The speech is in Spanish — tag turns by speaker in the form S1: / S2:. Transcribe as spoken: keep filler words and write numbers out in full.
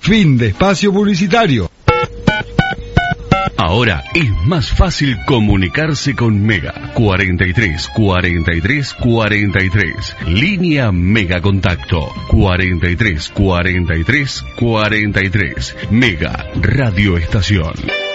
S1: Fin de espacio publicitario.
S2: Ahora es más fácil comunicarse con Mega. cuarenta y tres, cuarenta y tres, cuarenta y tres. Línea Mega Contacto. cuarenta y tres, cuarenta y tres, cuarenta y tres. Mega Radio Estación.